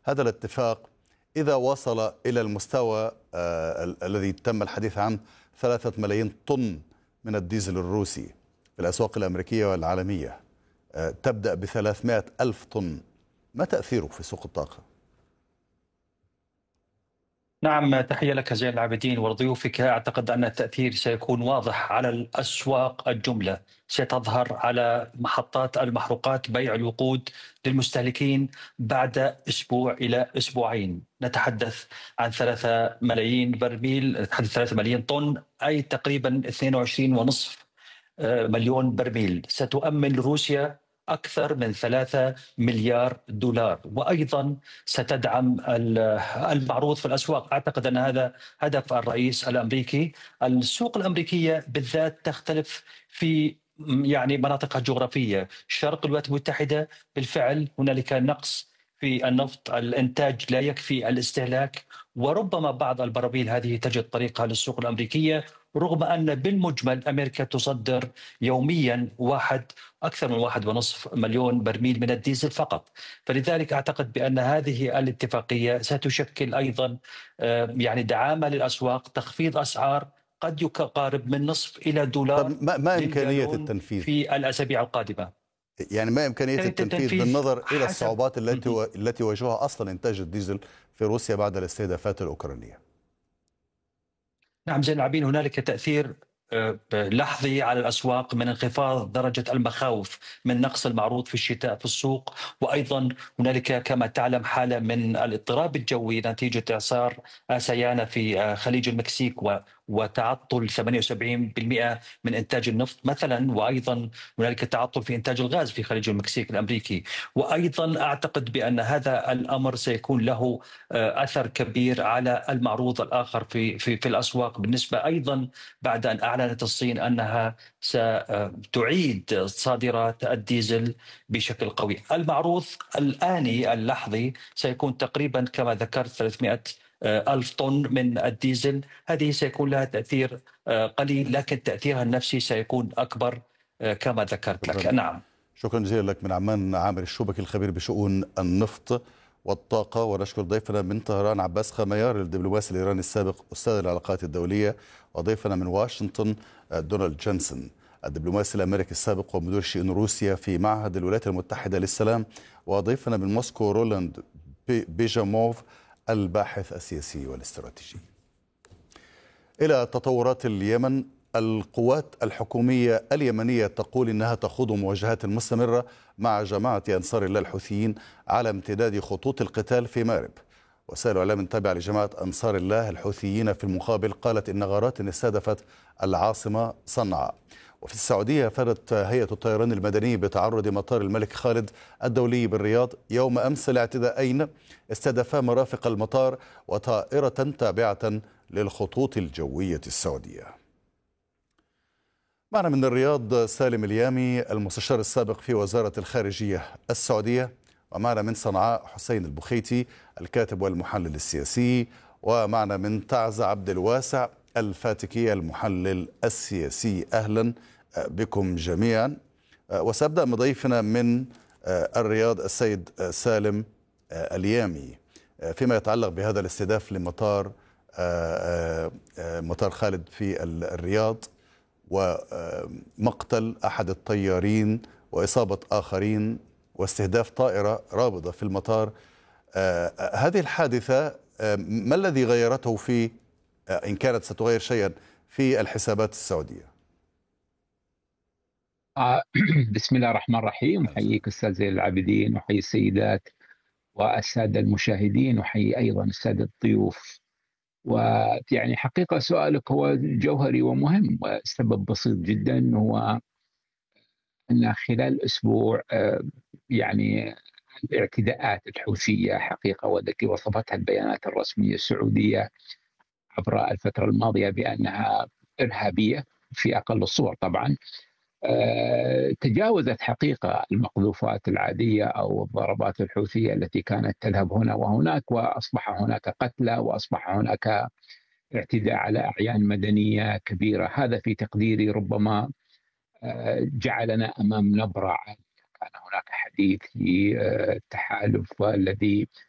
هذا الاتفاق إذا وصل إلى المستوى الذي تم الحديث عنه 3 ملايين طن من الديزل الروسي في الأسواق الأمريكية والعالمية، تبدأ ب300 ألف طن، ما تأثيره في سوق الطاقة؟ نعم، تحية لك زين العابدين ولضيوفك. أعتقد أن التأثير سيكون واضح على الأسواق الجملة، ستظهر على محطات المحروقات بيع الوقود للمستهلكين بعد أسبوع إلى أسبوعين. نتحدث عن 3 ملايين برميل، نتحدث 3 ملايين طن، أي تقريبا 22.5 مليون برميل. ستؤمن روسيا أكثر من 3 مليار دولار، وأيضا ستدعم المعروض في الأسواق. أعتقد أن هذا هدف الرئيس الأمريكي. السوق الأمريكية بالذات تختلف في مناطقها الجغرافية. شرق الولايات المتحدة بالفعل هنالك نقص في النفط، الإنتاج لا يكفي الاستهلاك، وربما بعض البراميل هذه تجد طريقها للسوق الأمريكية، رغم أن بالمجمل أمريكا تصدر يوميا أكثر من 1.5 مليون برميل من الديزل فقط. فلذلك أعتقد بأن هذه الاتفاقية ستشكل أيضا دعامة للأسواق، تخفيض أسعار قد يقارب من نصف إلى دولار طب ما إمكانية للجالون التنفيذ؟ في الأسابيع القادمة. يعني ما إمكانية كانت التنفيذ التنفيذ بالنظر إلى حسب. الصعوبات التي واجهها أصلا إنتاج الديزل في روسيا بعد الاستهدافات الأوكرانية؟ نعم زين العابدين، هنالك تأثير لحظي على الأسواق من انخفاض درجة المخاوف من نقص المعروض في الشتاء في السوق، وأيضا هنالك كما تعلم حالة من الاضطراب الجوي نتيجة إعصار سيانة في خليج المكسيك وتعطل 78% من إنتاج النفط مثلا، وأيضا هنالك تعطل في إنتاج الغاز في خليج المكسيك الأمريكي. وأيضا أعتقد بأن هذا الأمر سيكون له أثر كبير على المعروض الآخر في الأسواق. بالنسبة أيضا بعد أن أعلنت الصين أنها ستعيد صادرات الديزل بشكل قوي، المعروض الآني اللحظي سيكون تقريبا كما ذكرت 300 ألف طن من الديزل. هذه سيكون لها تأثير قليل، لكن تأثيرها النفسي سيكون أكبر كما ذكرت لك. نعم، شكرا جزيلا لك من عمان عامر الشوبكي الخبير بشؤون النفط والطاقة. ونشكر ضيفنا من طهران عباس خميار الدبلوماسي الإيراني السابق أستاذ العلاقات الدولية، وضيفنا من واشنطن دونالد جونسون الدبلوماسي الأمريكي السابق ومدير شؤون روسيا في معهد الولايات المتحدة للسلام، وضيفنا من موسكو رولاند بيجاموف الباحث السياسي والاستراتيجي. إلى تطورات اليمن، القوات الحكومية اليمنية تقول إنها تخوض مواجهات مستمرة مع جماعة أنصار الله الحوثيين على امتداد خطوط القتال في مأرب. وسائل إعلام تابعة لجماعة أنصار الله الحوثيين في المقابل قالت إن غارات استهدفت العاصمة صنعاء. وفي السعودية أفادت هيئة الطيران المدني بتعرض مطار الملك خالد الدولي بالرياض يوم أمس لاعتداءين استهدفا مرافق المطار وطائرة تابعة للخطوط الجوية السعودية. معنا من الرياض سالم اليامي المستشار السابق في وزارة الخارجية السعودية، ومعنا من صنعاء حسين البخيتي الكاتب والمحلل السياسي، ومعنا من تعز عبد الواسع الفاتكي المحلل السياسي. أهلا بكم جميعا. وسأبدأ بضيفنا من الرياض السيد سالم اليامي فيما يتعلق بهذا الاستهداف لمطار مطار خالد في الرياض ومقتل أحد الطيارين وإصابة آخرين واستهداف طائرة رابضة في المطار. هذه الحادثة ما الذي غيرته في، إن كانت ستغير شيئا، في الحسابات السعودية؟ بسم الله الرحمن الرحيم. أحييك أستاذ زين العابدين، وحيي السيدات والسادة المشاهدين، وحيي أيضا السادة الضيوف. ويعني حقيقة سؤالك هو جوهري ومهم، والسبب بسيط جدا، هو أن خلال أسبوع يعني الاعتداءات الحوثية حقيقة، والتي وصفتها البيانات الرسمية السعودية عبر الفترة الماضية بأنها إرهابية في أقل الصور طبعا، تجاوزت حقيقة المقذوفات العادية أو الضربات الحوثية التي كانت تذهب هنا وهناك، وأصبح هناك قتلى، وأصبح هناك اعتداء على أعيان مدنية كبيرة. هذا في تقديري ربما جعلنا أمام نبرة عالية. كان هناك حديث في التحالف الذي